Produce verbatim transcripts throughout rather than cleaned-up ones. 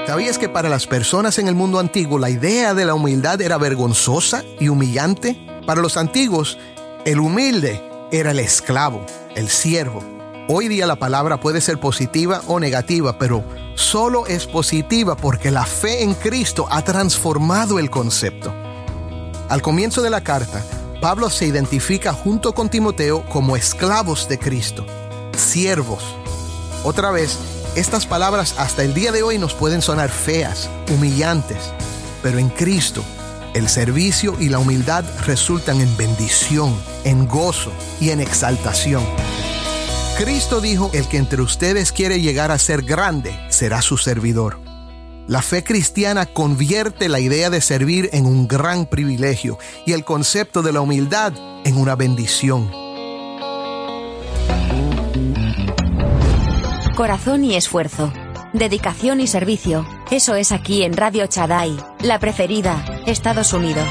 ¿Sabías que para las personas en el mundo antiguo la idea de la humildad era vergonzosa y humillante? Para los antiguos, el humilde era el esclavo, el siervo. Hoy día la palabra puede ser positiva o negativa, pero solo es positiva porque la fe en Cristo ha transformado el concepto. Al comienzo de la carta, Pablo se identifica junto con Timoteo como esclavos de Cristo, siervos. Otra vez, estas palabras hasta el día de hoy nos pueden sonar feas, humillantes, pero en Cristo, el servicio y la humildad resultan en bendición, en gozo y en exaltación. Cristo dijo: el que entre ustedes quiere llegar a ser grande, será su servidor. La fe cristiana convierte la idea de servir en un gran privilegio y el concepto de la humildad en una bendición. Corazón y esfuerzo, dedicación y servicio. Eso es aquí en Radio Shaddai, la preferida, Estados Unidos.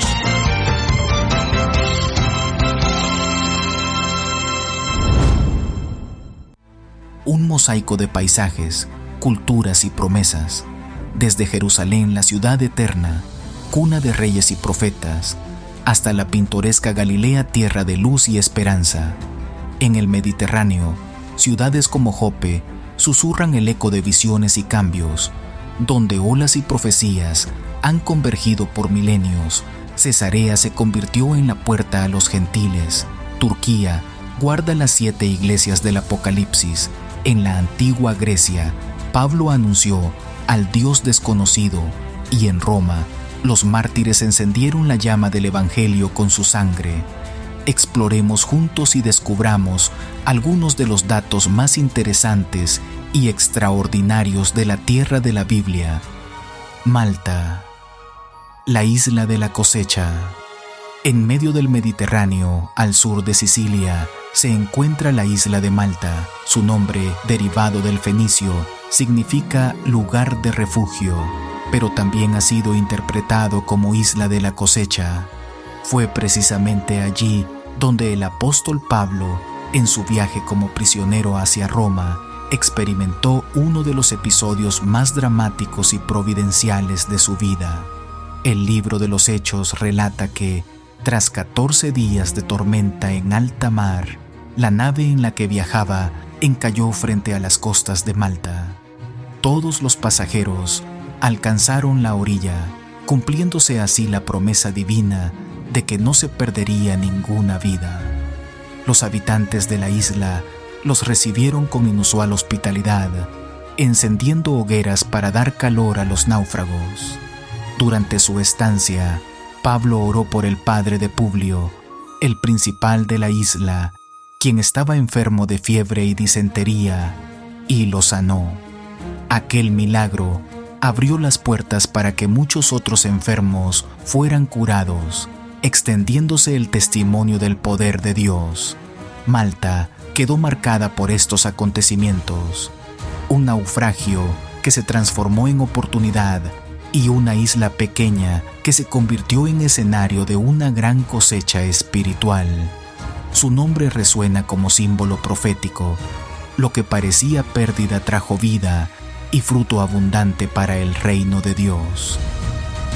Un mosaico de paisajes, culturas y promesas. Desde Jerusalén, la ciudad eterna, cuna de reyes y profetas, hasta la pintoresca Galilea, tierra de luz y esperanza. En el Mediterráneo, ciudades como Jope susurran el eco de visiones y cambios, donde olas y profecías han convergido por milenios. Cesarea se convirtió en la puerta a los gentiles. Turquía guarda las siete iglesias del Apocalipsis. En la antigua Grecia, Pablo anunció al Dios desconocido, y en Roma, los mártires encendieron la llama del Evangelio con su sangre. Exploremos juntos y descubramos algunos de los datos más interesantes y extraordinarios de la tierra de la Biblia. Malta, la isla de la cosecha. En medio del Mediterráneo, al sur de Sicilia, se encuentra la isla de Malta. Su nombre, derivado del fenicio, significa lugar de refugio, pero también ha sido interpretado como isla de la cosecha. Fue precisamente allí donde el apóstol Pablo, en su viaje como prisionero hacia Roma, experimentó uno de los episodios más dramáticos y providenciales de su vida. El libro de los Hechos relata que, tras catorce días de tormenta en alta mar, la nave en la que viajaba encalló frente a las costas de Malta. Todos los pasajeros alcanzaron la orilla, cumpliéndose así la promesa divina de que no se perdería ninguna vida. Los habitantes de la isla los recibieron con inusual hospitalidad, encendiendo hogueras para dar calor a los náufragos. Durante su estancia, Pablo oró por el padre de Publio, el principal de la isla, quien estaba enfermo de fiebre y disentería, y lo sanó. Aquel milagro abrió las puertas para que muchos otros enfermos fueran curados, extendiéndose el testimonio del poder de Dios. Malta quedó marcada por estos acontecimientos, un naufragio que se transformó en oportunidad y una isla pequeña que se convirtió en escenario de una gran cosecha espiritual. Su nombre resuena como símbolo profético. Lo que parecía pérdida trajo vida y fruto abundante para el reino de Dios.